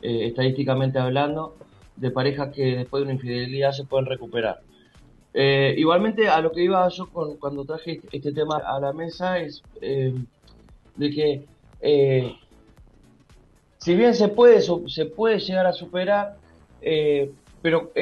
estadísticamente hablando, de parejas que después de una infidelidad se pueden recuperar. Igualmente, a lo que iba yo cuando traje este tema a la mesa es de que eh, si bien se puede llegar a superar, pero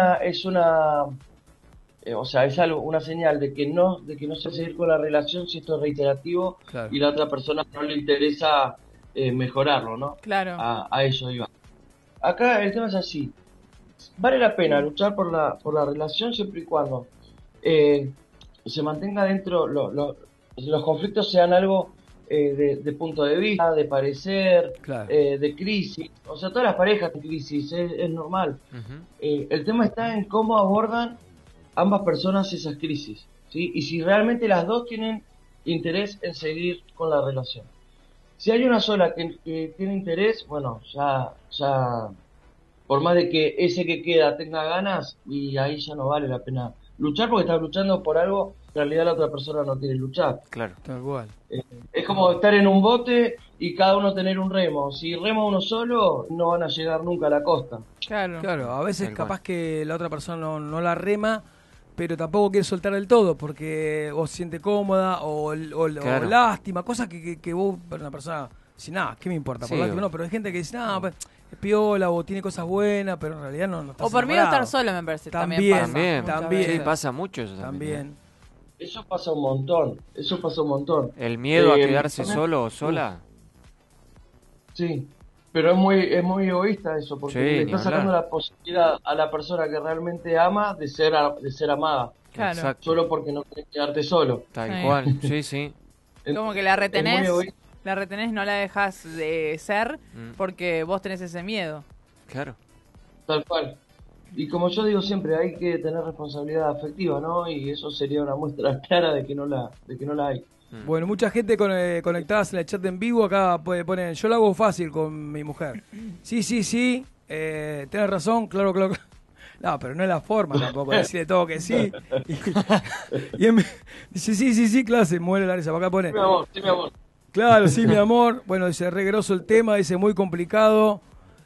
o sea, es algo, una señal de que no se va a seguir con la relación si esto es reiterativo Claro. y la otra persona no le interesa mejorarlo, ¿no? Claro. A eso iba. Acá el tema es así. Vale la pena luchar por la relación siempre y cuando eh, se mantenga dentro, los conflictos sean algo de punto de vista, de parecer, Claro. de crisis. O sea, todas las parejas tienen crisis, es normal. Ujú. El tema está en cómo abordan ambas personas esas crisis, ¿sí? Y si realmente las dos tienen interés en seguir con la relación. Si hay una sola que tiene interés, bueno, ya por más de que ese que queda tenga ganas, y ahí ya no vale la pena luchar porque estás luchando por algo que en realidad la otra persona no quiere luchar. Claro. Tal cual. Es como estar en un bote y cada uno tener un remo. Si rema uno solo, no van a llegar nunca a la costa. Claro. Claro, a veces Tal capaz cual. que la otra persona no la rema, pero tampoco quiere soltar del todo porque o se siente cómoda o Claro. lástima, cosas que vos, una persona, si nada, ¿qué me importa? Por Sí, lástima no, pero hay gente que dice, no, pues, es piola o tiene cosas buenas, pero en realidad no está O por miedo a enamorado. estar sola, me parece. También, pasa También, muchas también. Sí, veces. pasa mucho eso también. También. Eso pasa un montón, eso pasa un montón. El miedo a Eh, quedarse también- solo o sola. Sí, pero es muy egoísta eso, porque Sí, le ni está sacando hablar. la posibilidad a la persona que realmente ama de ser amada, Claro. Exacto. solo porque no quieres quedarte solo. Tal Sí. cual. Sí, sí. Como que la Es muy retenés, egoísta. no la dejas de ser Mm, porque vos tenés ese miedo. claro. Tal cual. Y como yo digo siempre, hay que tener responsabilidad afectiva, ¿no? Y eso sería una muestra clara de que no la hay. Mm. Bueno, mucha gente conectadas en el chat en vivo. Acá poner, yo lo hago fácil con mi mujer. Sí, sí, sí, tenés razón, claro, claro. No, pero no es la forma tampoco, decirle todo que sí. Y él dice, sí, sí, sí, claro, se muere la risa. Acá pone, Sí, mi amor, sí, mi amor. claro, sí, mi amor. Bueno, dice, re grosso el tema, dice, muy complicado.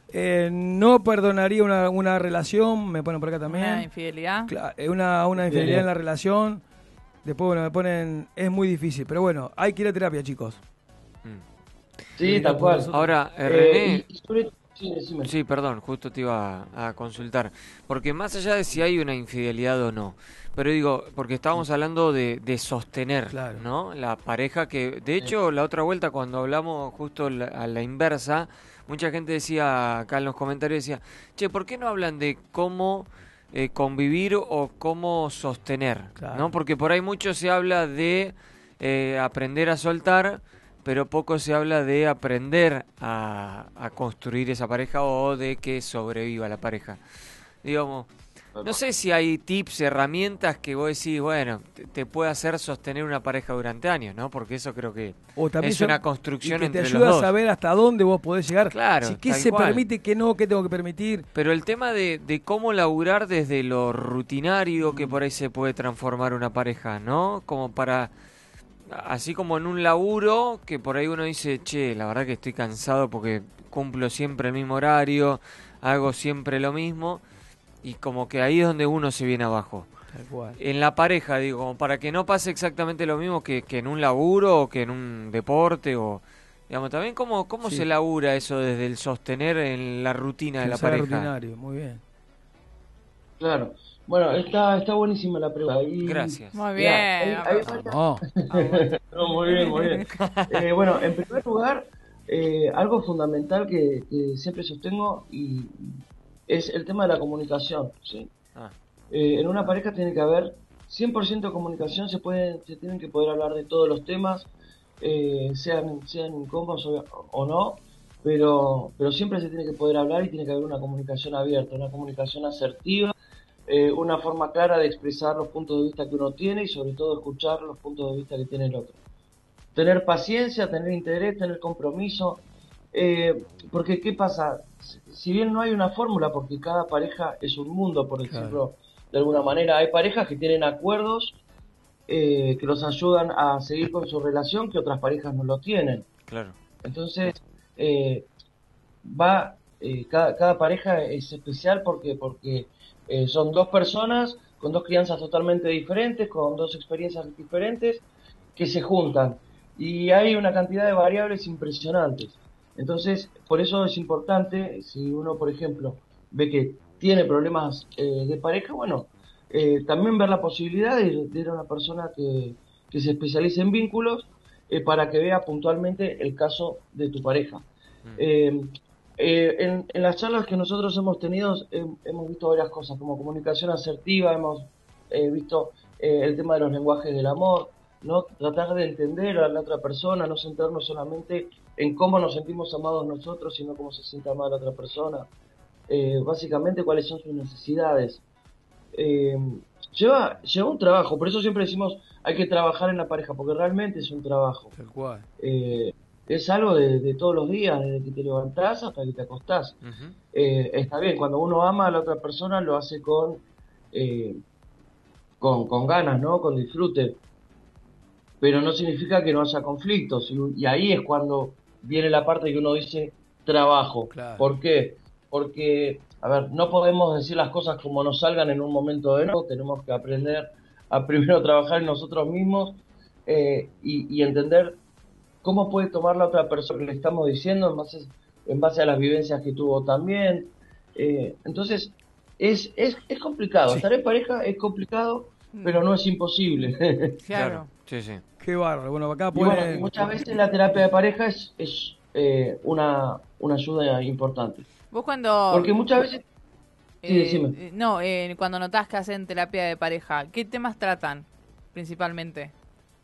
No perdonaría una relación, me ponen por acá Una también. infidelidad. Una infidelidad en la relación. Después, bueno, me ponen, es muy difícil. Pero bueno, hay que ir a terapia, chicos. Mm. Sí, tal cual. Ahora, René, Sí, decime. sí, perdón, justo te iba a consultar. Porque más allá de si hay una infidelidad o no, pero digo, porque estábamos hablando de sostener, Claro. ¿no? La pareja que, de hecho, la otra vuelta cuando hablamos justo a la inversa, mucha gente decía acá en los comentarios, decía, che, ¿por qué no hablan de cómo convivir o cómo sostener? Claro. ¿No? Porque por ahí mucho se habla de aprender a soltar, pero poco se habla de aprender a construir esa pareja o de que sobreviva la pareja. Digamos, no sé si hay tips, herramientas que vos decís, bueno, te puede hacer sostener una pareja durante años, ¿no? Porque eso creo que O también es una construcción y que te entre ayuda los a dos. saber hasta dónde vos podés llegar. Claro, Si, qué tal se cual. permite, qué no, qué tengo que permitir. Pero el tema de cómo laburar desde lo rutinario que por ahí se puede transformar una pareja, ¿no? Como para, así como en un laburo que por ahí uno dice, che, la verdad que estoy cansado porque cumplo siempre el mismo horario, hago siempre lo mismo, y como que ahí es donde uno se viene abajo. Tal cual. En la pareja, digo, como para que no pase exactamente lo mismo que en un laburo o que en un deporte o... Digamos, también cómo Sí. se labura eso desde el sostener en la rutina de la Que sea pareja. rutinario, muy bien. Claro. Bueno, está buenísima la pregunta. Gracias. Muy Mirá, bien. hay Vamos. No, muy bien, muy bien. Bueno, en primer lugar, algo fundamental que siempre sostengo y es el tema de la comunicación, ¿sí? Ah, En una pareja tiene que haber 100% comunicación, se tienen que poder hablar de todos los temas, sean incómodos o no, pero siempre se tiene que poder hablar y tiene que haber una comunicación abierta, una comunicación asertiva, una forma clara de expresar los puntos de vista que uno tiene y sobre todo escuchar los puntos de vista que tiene el otro. Tener paciencia, tener interés, tener compromiso, porque ¿qué pasa? Si bien no hay una fórmula, porque cada pareja es un mundo, por Claro. decirlo de alguna manera, hay parejas que tienen acuerdos que los ayudan a seguir con su relación que otras parejas no lo tienen. claro. Entonces, eh, va cada pareja es especial porque son dos personas con dos crianzas totalmente diferentes, con dos experiencias diferentes, que se juntan. Y hay una cantidad de variables impresionantes. Entonces, por eso es importante, si uno, por ejemplo, ve que tiene problemas de pareja, bueno, también ver la posibilidad de ir a una persona que se especialice en vínculos para que vea puntualmente el caso de tu pareja. Eh, en las charlas que nosotros hemos tenido hemos visto varias cosas, como comunicación asertiva, hemos visto el tema de los lenguajes del amor, ¿no? Tratar de entender a la otra persona, no centrarnos solamente en cómo nos sentimos amados nosotros, sino cómo se siente amada la otra persona. Básicamente cuáles son sus necesidades. Eh, lleva un trabajo, por eso siempre decimos hay que trabajar en la pareja, porque realmente es un trabajo. Tal cual. Es algo de todos los días, desde que te levantás hasta que te acostás. Ujú. Está bien, cuando uno ama a la otra persona lo hace con ganas, ¿no? Con disfrute. Pero no significa que no haya conflictos. Y ahí es cuando viene la parte que uno dice trabajo. Claro. ¿Por qué? Porque, a ver, no podemos decir las cosas como nos salgan en un momento de no. Tenemos que aprender a primero trabajar en nosotros mismos y entender cómo puede tomar la otra persona que le estamos diciendo en base a las vivencias que tuvo también. Entonces, es complicado. Sí. Estar en pareja es complicado, pero no es imposible. Claro. Sí, sí. Qué bárbaro. Bueno, acá Y bueno, ponen... muchas veces la terapia de pareja es una ayuda importante. Vos cuando... Porque muchas veces... Sí, decime. no, cuando notás que hacen terapia de pareja, ¿qué temas tratan principalmente?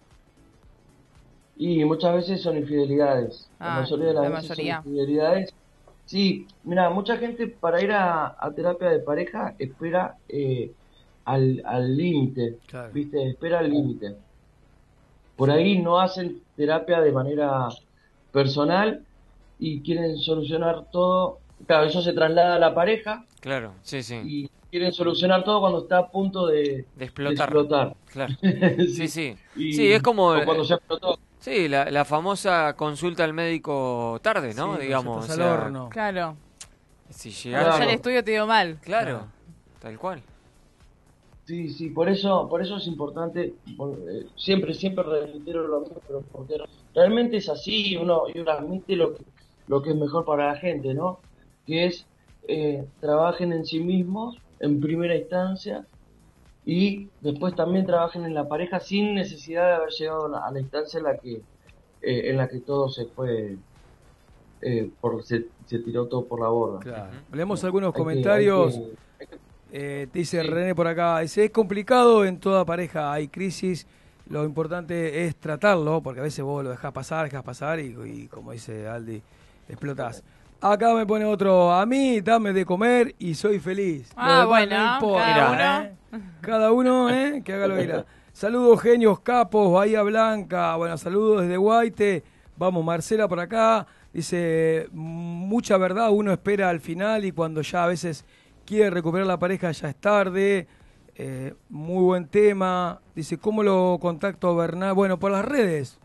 Y muchas veces son infidelidades. La Ah, mayoría de las la veces mayoría. son infidelidades. Sí, mira, mucha gente para ir a terapia de pareja espera al límite, Claro. ¿viste? Espera al límite. Por ahí no hacen terapia de manera personal y quieren solucionar todo. Claro, eso se traslada a la pareja Claro, sí, sí. y quieren solucionar todo cuando está a punto De explotar. explotar. Claro. Sí, sí. Y- Sí, es como... o cuando ya explotó. Sí, la famosa consulta al médico tarde, ¿no? Sí, Digamos, estás o al sea, horno. Claro. si Cuando llegas... Claro. ya el estudio te dio mal. Claro, tal cual. Sí, sí, por eso es importante, siempre reitero lo mismo, pero porque realmente es así, y uno admite lo que es mejor para la gente, ¿no? Que es trabajen en sí mismos en primera instancia y después también trabajen en la pareja sin necesidad de haber llegado a la instancia en la que todo se fue, se tiró todo por la borda. Claro. Ujú. Leemos algunos Hay que- comentarios. hay que- Te dice Sí. René por acá, dice, es complicado en toda pareja, hay crisis, lo importante es tratarlo, porque a veces vos lo dejás pasar y como dice Aldi, explotás. Acá me pone otro, a mí dame de comer y soy feliz. Lo Ah, demás bueno, no importa, cada ¿eh? Cada uno, que haga lo que quiera. Saludos genios, capos, Bahía Blanca, bueno, saludos desde Guaite, vamos Marcela por acá, dice, mucha verdad uno espera al final y cuando ya a veces quiere recuperar la pareja ya es tarde. Muy buen tema. Dice, ¿cómo lo contacto a Bernard? Bueno, por las redes.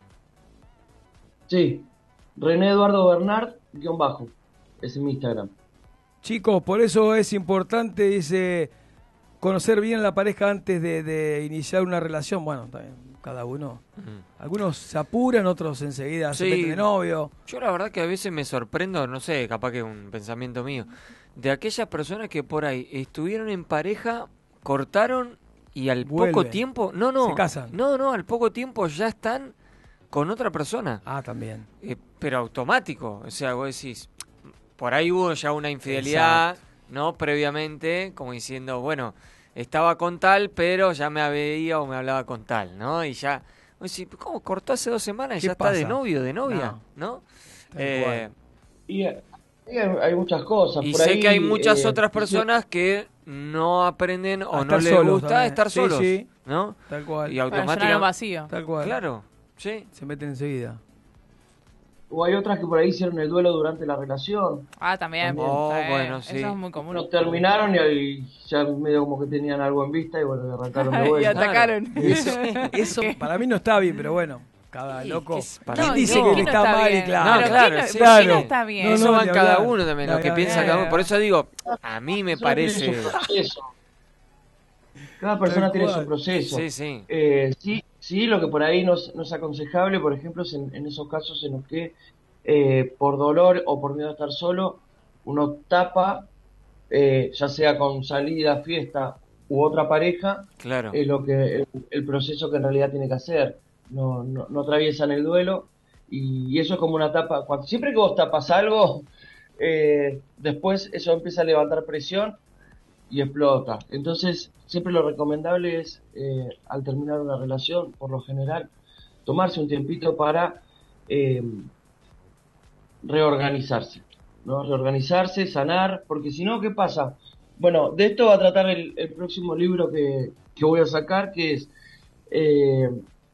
Sí, René Eduardo Bernard, _, es en mi Instagram. Chicos, por eso es importante, dice, conocer bien la pareja antes de iniciar una relación. Bueno, también, cada uno. Ujú. Algunos se apuran, otros enseguida se Sí. meten de novio. Yo la verdad que a veces me sorprendo, no sé, capaz que es un pensamiento mío, de aquellas personas que por ahí estuvieron en pareja, cortaron y al poco Vuelven. tiempo, Se casan. no, al poco tiempo ya están con otra persona. Ah, también. Pero automático, o sea, vos decís, por ahí hubo ya una infidelidad, ¿no? Previamente, como diciendo, bueno, estaba con tal, pero ya me veía o me hablaba con tal, ¿no? Y ya, vos decís, ¿cómo cortó hace 2 semanas y ¿Qué ya está de pasa? novio, de novia, ¿no? Tal Eh, Y hay muchas cosas. y por sé ahí, que hay muchas otras yo- personas que no aprenden A o no estar les solos gusta también. estar Sí, solos, sí. ¿no? Tal cual. Y Para llenar un automáticamente, vacío. Tal cual. claro, sí. Se meten enseguida. O hay otras que por ahí hicieron el duelo durante la relación. Ah, también. También. Oh, bueno, sí. Eso es muy común. No terminaron y ya medio como que tenían algo en vista y bueno, y arrancaron de Y vuelta. atacaron. Eso para mí no está bien, pero bueno. cada Y loco. que es para ¿Quién No, dice no, que ¿quién no está está mal y bien? claro? No, Pero claro, ¿quién no- sí, pero sí. ¿quién no está bien? No, Eso no, va ni cada hablar. uno también, No, lo que ni piensa hablar. cada uno. Por eso digo, a mí me Cada persona tiene parece... su proceso. Cada persona tiene su cual. proceso. Sí, sí, Sí, lo que por ahí no es aconsejable, por ejemplo, es en esos casos en los que por dolor o por miedo a estar solo, uno tapa, ya sea con salida, fiesta u otra pareja, claro. lo que el proceso que en realidad tiene que hacer. No atraviesan el duelo y eso es como una tapa. Siempre que vos tapas algo, después eso empieza a levantar presión y explota. Entonces, siempre lo recomendable es, al terminar una relación, por lo general, tomarse un tiempito para eh, reorganizarse, ¿no? Reorganizarse, sanar, porque si no, ¿qué pasa? Bueno, de esto va a tratar el próximo libro que voy a sacar, que es eh,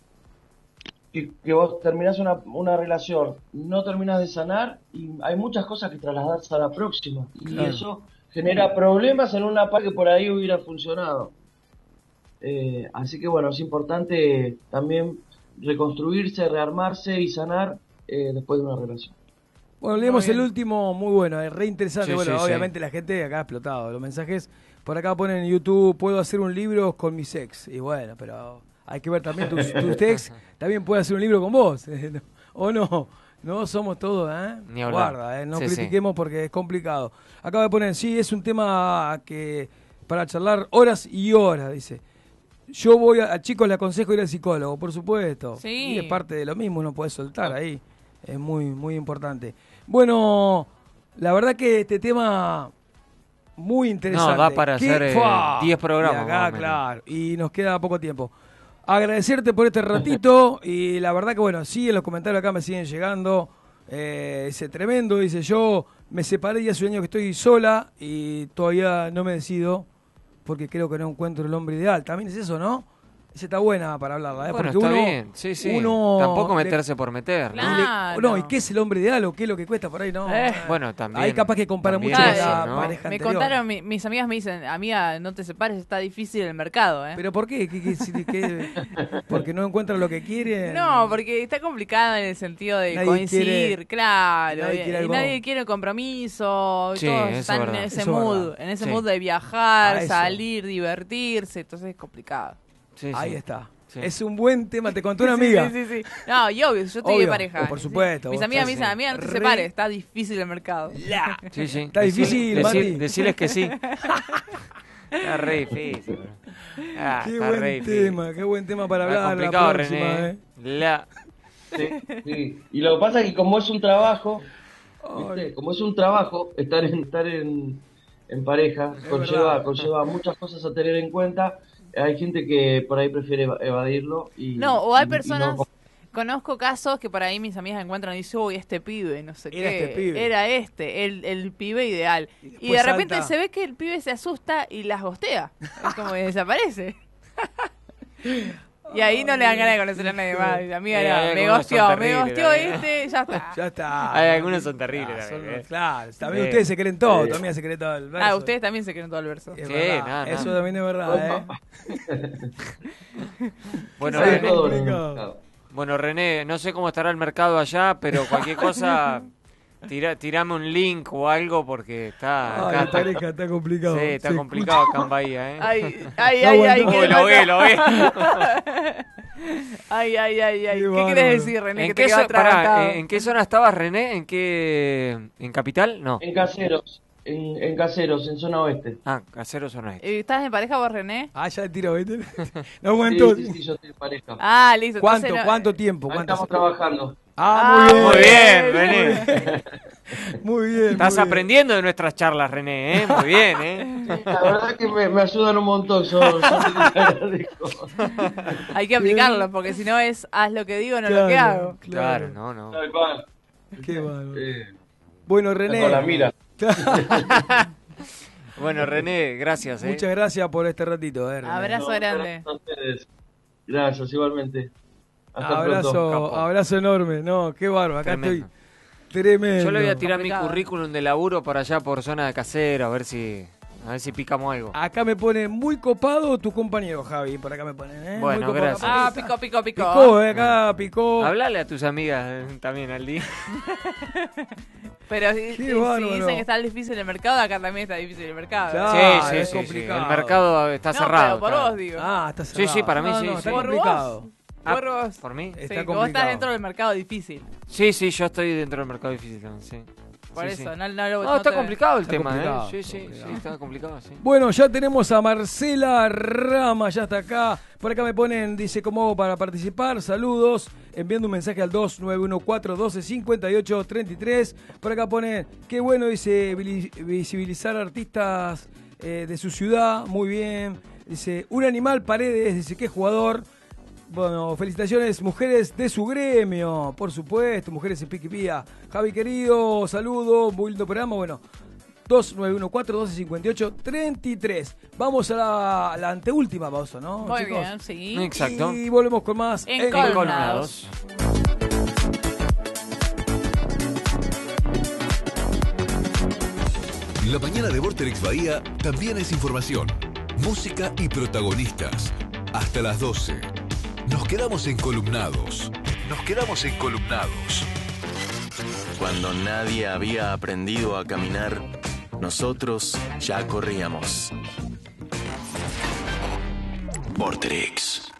que vos terminás una relación, no terminás de sanar y hay muchas cosas que trasladás a la próxima y Claro. eso genera problemas en una parte que por ahí hubiera funcionado. Así que bueno, es importante también reconstruirse, rearmarse y sanar después de una relación. Bueno, leemos Muy el bien. último, muy bueno, es re interesante. Sí, Bueno, sí, obviamente la gente acá ha explotado. Los mensajes por acá ponen en YouTube, puedo hacer un libro con mis ex. Y bueno, pero hay que ver también tus ex, también puede hacer un libro con vos. ¿O no? No somos todos, ¿eh? Ni hablar. Guarda, no Sí, sí. critiquemos porque es complicado. Acá me ponen, sí, es un tema que para charlar horas y horas, dice. Yo voy a chicos le aconsejo ir al psicólogo, por supuesto. Sí. Y es parte de lo mismo, uno puede soltar ahí. Es muy, muy importante. Bueno, la verdad que este tema muy interesante. No, da para hacer ¡Fua! 10 programas, Y acá, más o menos. claro, y nos queda poco tiempo. Agradecerte por este ratito y la verdad que bueno, sí, en los comentarios acá me siguen llegando. Dice, tremendo, dice, yo me separé y hace un año que estoy sola y todavía no me decido porque creo que no encuentro el hombre ideal. También es eso, ¿no? Esa está buena para hablarla, ¿eh? Bueno, Porque está uno, bien, sí, sí. uno Tampoco le- meterse por meter, ¿no? Claro. no, ¿y qué es el hombre ideal o qué es lo que cuesta por ahí? No, Bueno, también. ahí capaz que compara también mucho con eso, la ¿no? pareja Me anterior. contaron, mis amigas me dicen, amiga, no te separes, está difícil el mercado, ¿eh? ¿Pero por qué? ¿Porque no encuentran lo que quieren? No, porque está complicado en el sentido de Nadie coincidir, quiere- claro. nadie quiere Y algo. nadie quiere compromiso, Sí, todos eso están es en verdad. ese Eso es mood, verdad. en ese Sí. mood de viajar, A eso. salir, divertirse, entonces es complicado. Sí, Ahí sí. está. Sí. Es un buen tema, te contó una Sí, amiga. Sí, sí, sí. No, y obvio, yo estoy de Obvio, pareja. por sí. supuesto, Mis vos amigas me estás, dicen, sí. amiga, no te Re- separes, está difícil el mercado. Sí, sí. Está difícil, Mati. Decirles que sí. Está re difícil. Bro. Ah, Qué está re buen difícil. tema, qué buen tema para Está hablar la complicado, próxima, René. ¿eh? Sí. Y lo que pasa es que como es un trabajo, Ay, ¿viste? Como es un trabajo, estar en pareja Es conlleva, verdad. muchas cosas a tener en cuenta. Hay gente que por ahí prefiere evadirlo y No, o hay y personas, no- conozco casos que por ahí mis amigas encuentran y dicen, uy, este pibe, no sé Era qué. este pibe. Era el pibe ideal. Y Y, después de repente salta. se ve que el pibe se asusta y las gostea. Es como que desaparece. Y ahí no le dan ganas de conocer a nadie más. Mi amiga hay era, me algunos gosteó, son me terribles gosteó también. este, ya está. ya está. Hay algunos son terribles Ah, también, ¿eh? Claro, también Sí. ustedes se creen todo, Sí. también se creen todo el verso. Ah, ustedes también se creen todo el verso. Es Sí, verdad, no, no. eso también es verdad, Bueno, sabe René, todo en el complicado. mercado. Bueno, René, no sé cómo estará el mercado allá, pero cualquier cosa, tirame un link o algo porque está... Ay, acá la está, pareja está complicado. sí, está Se complicado acá en Bahía, ¿eh? Ay, No ¿qué Uy, le lo pasa? ve. Ay. Qué ¿Qué bárbaro. querés decir, René? ¿En Que qué, te quedó pará, atragantado. ¿en qué zona estabas, René? ¿En Capital? No. En Caseros, en Caseros, en zona oeste. Ah, Caseros zona este. ¿Estás en pareja vos, René? Ah, ya le tiro, ¿viste? No aguantó. Sí, yo estoy en pareja. Ah, listo. ¿Cuánto, entonces no- cuánto tiempo? Ahí ¿Cuánto? estamos trabajando. Ah, muy bien. Muy bien, René. Muy bien. Estás muy bien. aprendiendo de nuestras charlas, René, ¿eh? Muy bien, ¿eh? La verdad que me ayudan un montón, yo te agradezco. Hay que aplicarlo, porque si no es haz lo que digo, no Claro, lo que hago. Claro, no, no. Tal cual. Qué bárbaro. Eh, Bueno, con la René, mira. Bueno, René, gracias, ¿eh? muchas gracias por este ratito. René. Abrazo grande. Gracias a ustedes. Gracias, igualmente. Hasta Abrazo, pronto. capo. abrazo enorme. No, qué bárbaro. Acá Tremendo. estoy tremendo. Yo le voy a tirar mi Complicado. currículum de laburo por allá por zona de Casero, a ver si A ver si picamos algo. Acá me pone muy copado tu compañero, Javi. Por acá me ponen, ¿eh? Bueno, Muy copado. gracias. Ah, picó. Picó, acá picó. Hablale a tus amigas también, Aldi. Pero si bárbaro. dicen que está difícil el mercado, acá también está difícil el mercado. Claro. Sí, es sí. complicado. El mercado está No, cerrado. pero por claro. vos digo. Está cerrado. Sí, para mí sí, Está sí. ¿Por complicado. vos? Ah, Por vos. ¿Por mí? Está Sí, que vos complicado. estás dentro del mercado difícil. Sí, yo estoy dentro del mercado difícil también, sí. Por Sí, eso, sí. no Está te- complicado el Está tema, complicado, ¿eh? Sí, complicado. está complicado, sí. Bueno, ya tenemos a Marcela Rama, ya está acá. Por acá me ponen, dice, ¿cómo hago para participar? Saludos, enviando un mensaje al 2914-1258-33. Por acá ponen, qué bueno, dice, visibilizar artistas de su ciudad, muy bien. Dice, un animal Paredes, dice, qué jugador. Bueno, felicitaciones, mujeres de su gremio, por supuesto, mujeres en Piquipía. Javi querido, saludo, muy lindo programa. Bueno, 2914-1258-33. Vamos a la anteúltima pausa, ¿no? Muy chicos? bien, sí. Exacto. Y volvemos con más Encolmados. La mañana de Vorterix Bahía también es información, música y protagonistas. Hasta las 12. Nos quedamos encolumnados. Cuando nadie había aprendido a caminar, nosotros ya corríamos. Vorterix.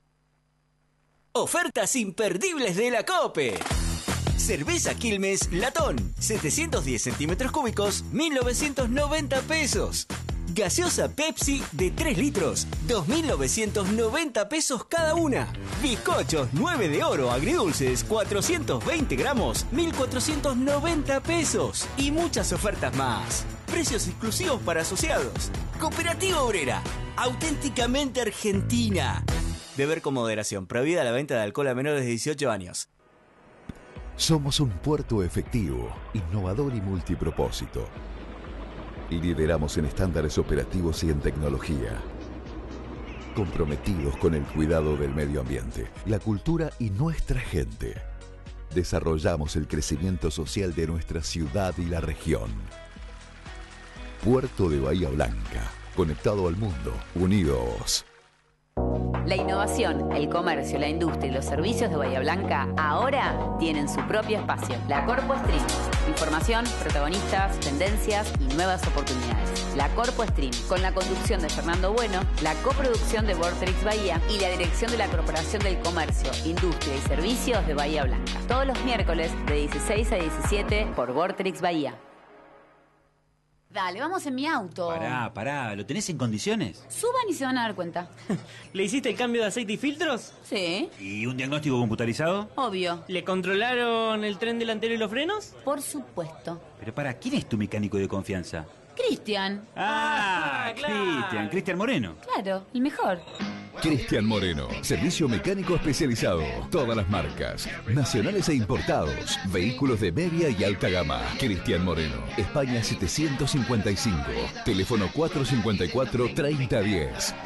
Ofertas imperdibles de la COPE. Cerveza Quilmes Latón, 710 centímetros cúbicos, 1.990 pesos. Gaseosa Pepsi de 3 litros, 2.990 pesos cada una. Bizcochos 9 de oro agridulces, 420 gramos, 1.490 pesos. Y muchas ofertas más. Precios exclusivos para asociados. Cooperativa Obrera, auténticamente argentina. Beber con moderación, prohibida la venta de alcohol a menores de 18 años. Somos un puerto efectivo, innovador y multipropósito. Lideramos en estándares operativos y en tecnología. Comprometidos con el cuidado del medio ambiente, la cultura y nuestra gente. Desarrollamos el crecimiento social de nuestra ciudad y la región. Puerto de Bahía Blanca, conectado al mundo, unidos. La innovación, el comercio, la industria y los servicios de Bahía Blanca ahora tienen su propio espacio. La Corpo Stream. Información, protagonistas, tendencias y nuevas oportunidades. La Corpo Stream, con la conducción de Fernando Bueno, la coproducción de Vorterix Bahía y la dirección de la Corporación del Comercio, Industria y Servicios de Bahía Blanca. Todos los miércoles de 16 a 17 por Vorterix Bahía. Dale, vamos en mi auto. Pará, ¿lo tenés en condiciones? Suban y se van a dar cuenta. ¿Le hiciste el cambio de aceite y filtros? Sí, ¿Y un diagnóstico computarizado? obvio. ¿Le controlaron el tren delantero y los frenos? Por supuesto. Pero ¿quién es tu mecánico de confianza? Cristian. claro. Cristian Moreno. Claro, el mejor. Cristian Moreno, servicio mecánico especializado. Todas las marcas, nacionales e importados. Vehículos de media y alta gama. Cristian Moreno, España 755. Teléfono 454-3010.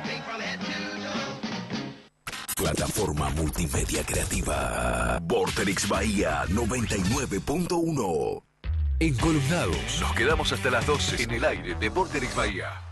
Plataforma multimedia creativa. Vorterix Bahía 99.1. Encolumnados. Nos quedamos hasta las 12 en el aire de Vorterix Bahía.